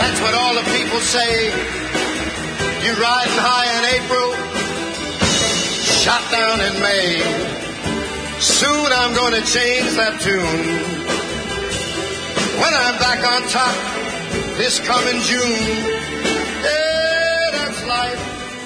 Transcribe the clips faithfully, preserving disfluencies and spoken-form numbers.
That's what all the people say. You riding high in April, shot down in May. Soon I'm gonna change that tune. When I'm back on top this coming June. Yeah, that's life.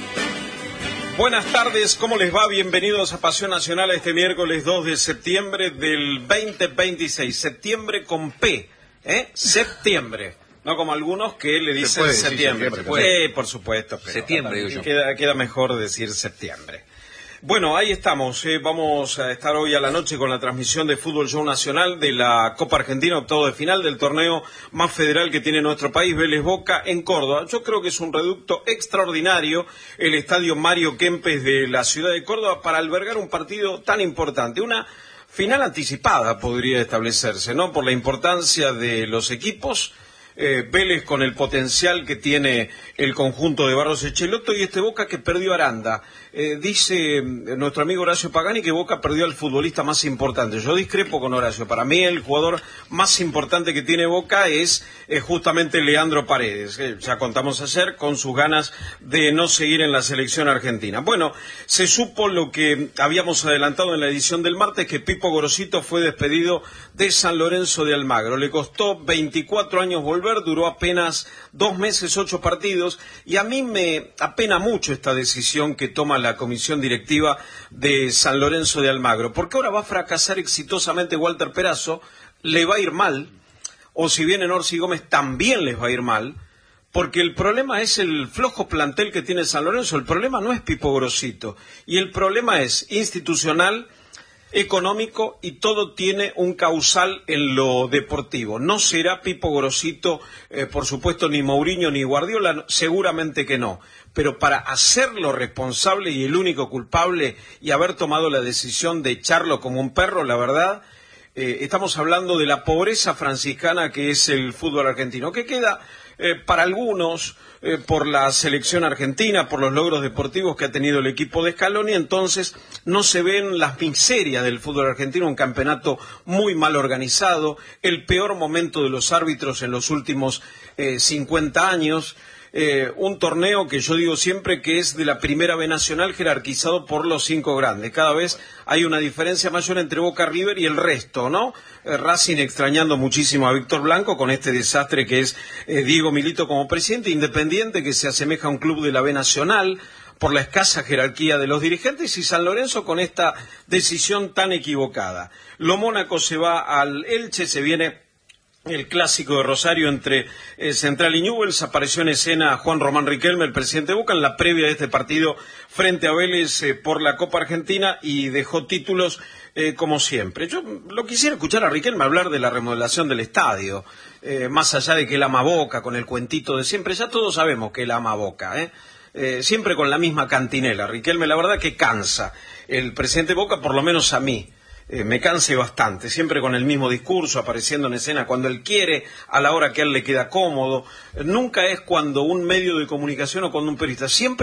Buenas tardes, ¿cómo les va? Bienvenidos a Pasión Nacional este miércoles dos de septiembre del veinte veintiséis. Septiembre con P, ¿eh? Septiembre. No como algunos que le dicen puede, septiembre. sí, Sí, puede. por supuesto. Pero septiembre, digo yo. Queda, queda mejor decir septiembre. Bueno, ahí estamos. Eh, vamos a estar hoy a la noche con la transmisión de Fútbol Show Nacional de la Copa Argentina, octavo de final del torneo más federal que tiene nuestro país, Vélez Boca, en Córdoba. Yo creo que es un reducto extraordinario el estadio Mario Kempes de la ciudad de Córdoba para albergar un partido tan importante. Una final anticipada podría establecerse, ¿no? Por la importancia de los equipos. Eh, Vélez con el potencial que tiene el conjunto de Barros Echeloto y este Boca que perdió a Aranda. Eh, dice nuestro amigo Horacio Pagani que Boca perdió al futbolista más importante. Yo discrepo con Horacio. Para mí el jugador más importante que tiene Boca es eh, justamente Leandro Paredes. Eh, ya contamos ayer con sus ganas de no seguir en la selección argentina. Bueno, se supo lo que habíamos adelantado en la edición del martes, que Pipo Gorosito fue despedido de San Lorenzo de Almagro. Le costó veinticuatro años volver. Duró apenas dos meses, ocho partidos, y a mí me apena mucho esta decisión que toma la comisión directiva de San Lorenzo de Almagro, porque ahora va a fracasar exitosamente Walter Perazo, le va a ir mal, o si viene Orsi Gómez también les va a ir mal, porque el problema es el flojo plantel que tiene San Lorenzo. El problema no es Pipo Gorosito, y el problema es institucional, económico, y todo tiene un causal en lo deportivo. No será Pipo Gorosito, eh, por supuesto, ni Mourinho ni Guardiola, seguramente que no, pero para hacerlo responsable y el único culpable y haber tomado la decisión de echarlo como un perro, la verdad, eh, estamos hablando de la pobreza franciscana que es el fútbol argentino, que queda eh, para algunos eh, por la selección argentina, por los logros deportivos que ha tenido el equipo de Scaloni. Entonces no se ven las miserias del fútbol argentino, un campeonato muy mal organizado, el peor momento de los árbitros en los últimos eh, cincuenta años. Eh, un torneo que yo digo siempre que es de la primera B nacional, jerarquizado por los cinco grandes. Cada vez hay una diferencia mayor entre Boca, River y el resto, ¿no? Eh, Racing extrañando muchísimo a Víctor Blanco con este desastre que es eh, Diego Milito como presidente, Independiente que se asemeja a un club de la B nacional por la escasa jerarquía de los dirigentes, y San Lorenzo con esta decisión tan equivocada. Lo Mónaco se va al Elche, se viene el clásico de Rosario entre eh, Central y Newell's. Apareció en escena Juan Román Riquelme, el presidente de Boca, en la previa de este partido frente a Vélez eh, por la Copa Argentina, y dejó títulos eh, como siempre. Yo lo quisiera escuchar a Riquelme hablar de la remodelación del estadio, eh, más allá de que él ama Boca, con el cuentito de siempre. Ya todos sabemos que él ama Boca, ¿eh? Eh, siempre con la misma cantinela. Riquelme, la verdad que cansa. El presidente de Boca, por lo menos a mí, Eh, me canse bastante, siempre con el mismo discurso, apareciendo en escena cuando él quiere, a la hora que a él le queda cómodo. Nunca es cuando un medio de comunicación o cuando un periodista, siempre